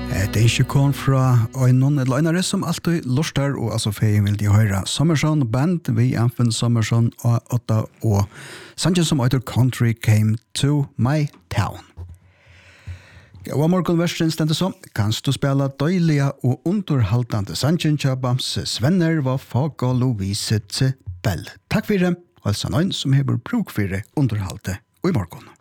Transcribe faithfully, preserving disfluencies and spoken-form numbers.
Det er ikke kom fra øynene eller øynere som alltid lortar, og altså feien vil de høre Summerson Band, vi Anfen Summerson og åtta, og sannsyn som øyder Country Came to My Town. Og morgen versen stendte som, kanst du spela døylige og underhaltande sannsyn tja Bamse Svenner var fag og Lovise til Bell. Takk for det, og altså noen som hever bruk for det underhalte og i morgen.